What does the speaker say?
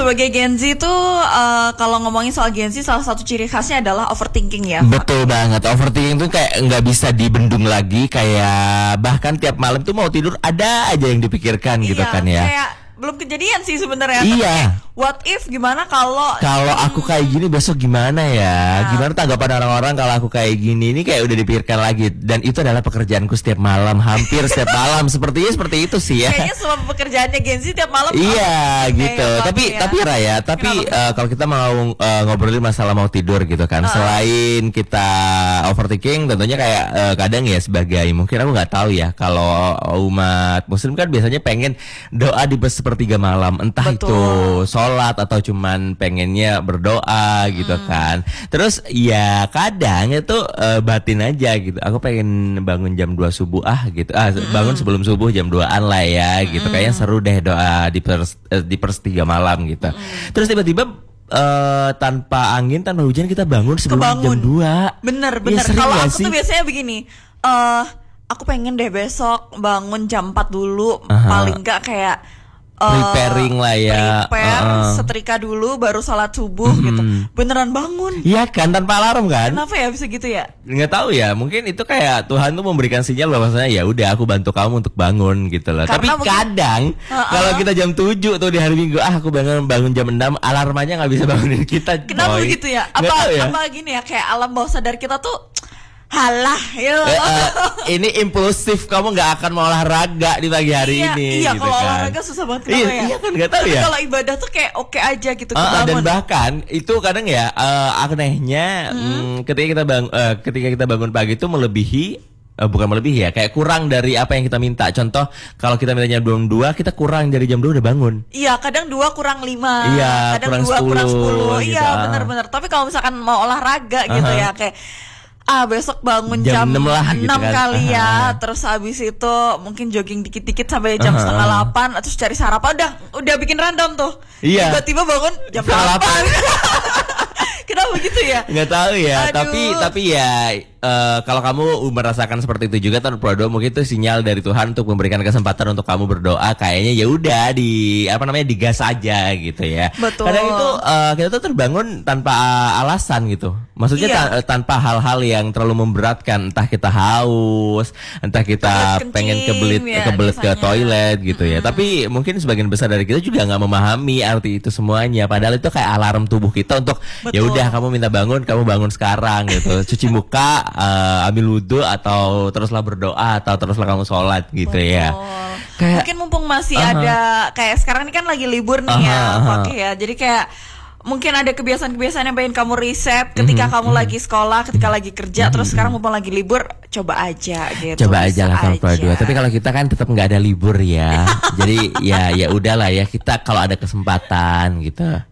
sebagai Gen Z tuh kalau ngomongin soal Gen Z, salah satu ciri khasnya adalah overthinking ya. Betul banget, overthinking tuh kayak nggak bisa dibendung lagi, kayak bahkan tiap malam tuh mau tidur ada aja yang dipikirkan gitu kan ya. Kayak belum kejadian sih sebenarnya. Iya. What if gimana kalau aku kayak gini besok gimana ya? Gimana tanggapan orang-orang kalau aku kayak gini? Ini kayak udah dipikirkan lagi, dan itu adalah pekerjaanku setiap malam, hampir setiap malam. Sepertinya seperti itu sih ya. Kayaknya semua pekerjaannya Gen Z tiap malam. Iya gitu. Tapi Raya, kalau kita mau ngobrolin masalah mau tidur gitu kan, selain kita overthinking, tentunya kayak kadang ya sebagai, mungkin aku nggak tahu ya, kalau umat Muslim kan biasanya pengen doa di sepertiga malam, entah itu sholat atau cuman pengennya berdoa gitu kan. Terus ya kadang itu batin aja gitu, aku pengen bangun jam 2 subuh gitu, bangun sebelum subuh jam 2-an lah ya gitu, kayaknya seru deh doa di pertiga malam gitu. Terus tiba-tiba tanpa angin, tanpa hujan, kita bangun sebelum jam 2. Bener. Ya, kalau aku tuh biasanya begini, aku pengen deh besok bangun jam 4 dulu, paling enggak kayak preparing lah ya, setrika dulu baru sholat subuh gitu. Beneran bangun. Iya kan, tanpa alarm kan? Kenapa ya bisa gitu ya? Nggak tahu ya, mungkin itu kayak Tuhan tuh memberikan sinyal bahwasanya ya udah aku bantu kamu untuk bangun gitu loh. Tapi kadang kalau kita jam 7 tuh di hari Minggu, aku bangun jam 6, alarmanya nggak bisa bangunin kita. Kenapa begitu ya? Apa gini ya, kayak alam bawah sadar kita tuh halah ya. Ini impulsif, kamu nggak akan mau olahraga di pagi hari ini. Iya, gitu kalau kan. olahraga susah banget kenapa ya? Iya kan, nggak tahu ya. Kalau ibadah tuh kayak oke aja gitu kebangun. Dan bahkan itu kadang ya anehnya, ketika kita bangun pagi itu melebihi, bukan melebihi ya, kayak kurang dari apa yang kita minta. Contoh, kalau kita mintanya jam 2, kita kurang dari jam 2 udah bangun. Iya, kadang 2 kurang 5. Iya, kadang 2 kurang 10. Gitu. Iya, benar-benar. Tapi kalau misalkan mau olahraga gitu ya, kayak besok bangun jam 6 lah, gitu kan. Kali ya. Terus habis itu mungkin jogging dikit-dikit sampai jam setengah 8. Terus cari sarapan, udah bikin random tuh. Iya. Tiba-tiba bangun jam 8. Kenapa gitu ya? Nggak tahu ya. Aduh. Tapi ya kalau kamu merasakan seperti itu juga, berdoa, mungkin itu sinyal dari Tuhan untuk memberikan kesempatan untuk kamu berdoa. Kayaknya ya udah digas aja gitu ya. Betul. Kadang itu kita tuh terbangun tanpa alasan gitu. Maksudnya tanpa hal-hal yang terlalu memberatkan. Entah kita haus, entah kita pengen kebelet ke toilet gitu ya. Tapi mungkin sebagian besar dari kita juga nggak memahami arti itu semuanya. Padahal itu kayak alarm tubuh kita untuk ya udah, kamu minta bangun, kamu bangun sekarang gitu. Cuci muka, ambil wudhu, atau teruslah berdoa, atau teruslah kamu sholat gitu. Betul. Ya. Kayak, mungkin mumpung masih ada, kayak sekarang ini kan lagi libur nih ya. Jadi kayak mungkin ada kebiasaan-kebiasaan yang pengen kamu riset ketika kamu lagi sekolah, ketika lagi kerja, terus sekarang mumpung lagi libur, coba aja gitu. Coba aja lah kalau berdua. Tapi kalau kita kan tetap nggak ada libur ya. Jadi ya udahlah ya, kita kalau ada kesempatan gitu.